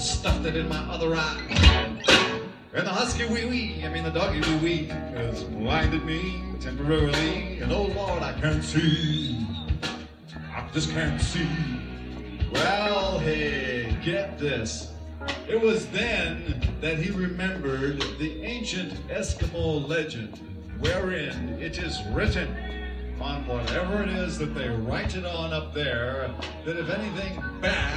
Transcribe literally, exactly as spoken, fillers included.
stuffed it in my other eye. And the husky wee-wee, I mean the doggy wee-wee, has blinded me temporarily. And oh Lord, I can't see. I just can't see. Well, hey, get this. It was then that he remembered the ancient Eskimo legend, wherein it is written on whatever it is that they write it on up there, that if anything bad